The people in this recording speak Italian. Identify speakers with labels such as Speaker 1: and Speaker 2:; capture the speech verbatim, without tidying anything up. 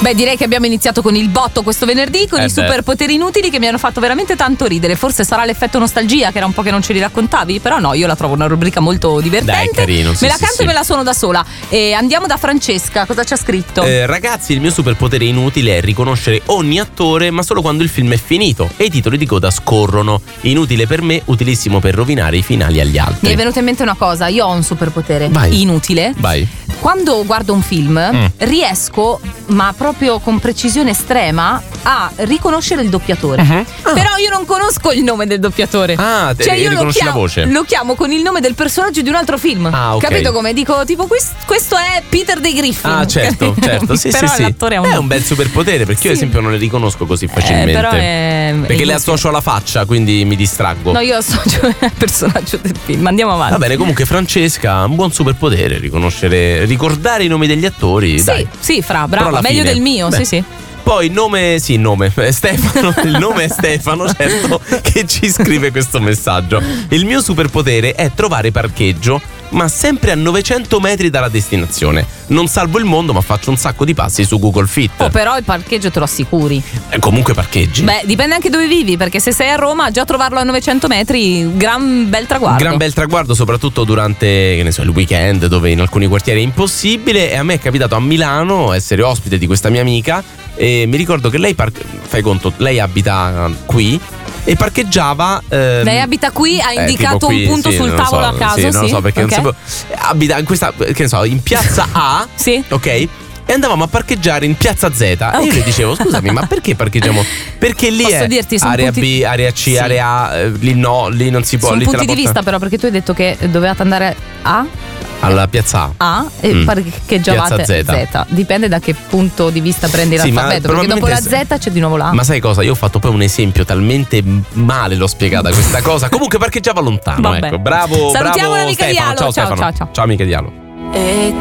Speaker 1: Beh, direi che abbiamo iniziato con il botto questo venerdì, con
Speaker 2: Eh
Speaker 1: i
Speaker 2: beh.
Speaker 1: superpoteri inutili che mi hanno fatto veramente tanto ridere. Forse sarà l'effetto nostalgia, che era un po' che non ce li raccontavi, però no, io la trovo una rubrica molto divertente.
Speaker 2: Dai, carino, sì,
Speaker 1: me la
Speaker 2: sì,
Speaker 1: canto
Speaker 2: sì.
Speaker 1: e me la suono da sola. E andiamo da Francesca, cosa c'ha scritto?
Speaker 2: Eh, ragazzi, il mio superpotere inutile è riconoscere ogni attore, ma solo quando il film è finito e i titoli di coda scorrono. Inutile per me, utilissimo per rovinare i finali agli altri.
Speaker 1: Mi è venuta in mente una cosa, io ho un superpotere
Speaker 2: Vai.
Speaker 1: inutile.
Speaker 2: Vai.
Speaker 1: Quando guardo un film
Speaker 2: Mm.
Speaker 1: riesco, ma proprio con precisione estrema, a riconoscere il doppiatore.
Speaker 2: Uh-huh. Ah.
Speaker 1: Però io non conosco il nome del doppiatore.
Speaker 2: Ah, te
Speaker 1: Cioè io lo
Speaker 2: riconosci
Speaker 1: chiamo,
Speaker 2: la voce.
Speaker 1: lo chiamo con il nome del personaggio di un altro film.
Speaker 2: Ah, ok.
Speaker 1: Capito come? Dico tipo quest- questo è Peter De Griffin.
Speaker 2: Ah, certo, certo. Sì,
Speaker 1: Però
Speaker 2: sì, sì.
Speaker 1: l'attore ha un
Speaker 2: È un bel superpotere, perché io ad
Speaker 1: Sì.
Speaker 2: esempio non le riconosco così facilmente.
Speaker 1: Eh, però è,
Speaker 2: Perché
Speaker 1: è
Speaker 2: le associo alla faccia, quindi mi distraggo.
Speaker 1: No, io associo al personaggio del film. Andiamo avanti.
Speaker 2: Va bene, comunque Francesca ha un buon superpotere, riconoscere, ricordare i nomi degli attori.
Speaker 1: Sì,
Speaker 2: dai.
Speaker 1: sì, fra,
Speaker 2: Però
Speaker 1: bravo,
Speaker 2: alla
Speaker 1: meglio
Speaker 2: fine,
Speaker 1: del mio,
Speaker 2: beh.
Speaker 1: sì, sì.
Speaker 2: Poi nome, sì, nome, eh, Stefano, il nome è Stefano, certo, che ci scrive questo messaggio. Il mio superpotere è trovare parcheggio, ma sempre a novecento metri dalla destinazione. Non salvo il mondo, ma faccio un sacco di passi su Google Fit.
Speaker 1: Oh, però il parcheggio te lo assicuri.
Speaker 2: Eh, comunque parcheggi.
Speaker 1: Beh, dipende anche dove vivi, perché se sei a Roma, già trovarlo a novecento metri, gran bel traguardo.
Speaker 2: Gran bel traguardo, soprattutto durante, che ne so, il weekend, dove in alcuni quartieri è impossibile. E a me è capitato a Milano essere ospite di questa mia amica. E mi ricordo che lei, par- fai conto, lei abita qui e parcheggiava. ehm,
Speaker 1: Lei abita qui, ha
Speaker 2: eh,
Speaker 1: indicato
Speaker 2: tipo qui,
Speaker 1: un punto
Speaker 2: sì,
Speaker 1: sul
Speaker 2: non lo
Speaker 1: tavolo
Speaker 2: so,
Speaker 1: a caso.
Speaker 2: Sì, non lo
Speaker 1: sì?
Speaker 2: so perché
Speaker 1: Ok.
Speaker 2: non sapevo. Abita in questa, che ne so, in piazza A.
Speaker 1: Sì.
Speaker 2: Ok. E andavamo a parcheggiare in piazza Z. E
Speaker 1: Ok.
Speaker 2: io le dicevo, scusami, ma perché parcheggiamo? Perché lì
Speaker 1: Posso
Speaker 2: è
Speaker 1: dirti, sono
Speaker 2: area
Speaker 1: punti-
Speaker 2: B, area C,
Speaker 1: Sì.
Speaker 2: area A, eh, lì no, lì non si può.
Speaker 1: Sono
Speaker 2: lì te
Speaker 1: punti
Speaker 2: la
Speaker 1: di
Speaker 2: porta-
Speaker 1: vista, però, perché tu hai detto che dovevate andare a
Speaker 2: alla piazza A.
Speaker 1: A e
Speaker 2: Mm.
Speaker 1: parcheggiavate
Speaker 2: Piazza
Speaker 1: Z. Dipende da che punto di vista prendi
Speaker 2: Sì, ma
Speaker 1: l'alfabeto, perché dopo la
Speaker 2: probabilmente
Speaker 1: Z c'è di nuovo la A.
Speaker 2: Ma sai cosa? Io ho fatto poi un esempio talmente male, l'ho spiegata questa cosa. Comunque parcheggiava lontano.
Speaker 1: Vabbè.
Speaker 2: Ecco, bravo.
Speaker 1: Salutiamo
Speaker 2: bravo
Speaker 1: l'amica
Speaker 2: Stefano.
Speaker 1: Dialo.
Speaker 2: Ciao,
Speaker 1: Ciao,
Speaker 2: Stefano.
Speaker 1: ciao, ciao.
Speaker 2: Ciao amica Dialo.
Speaker 3: E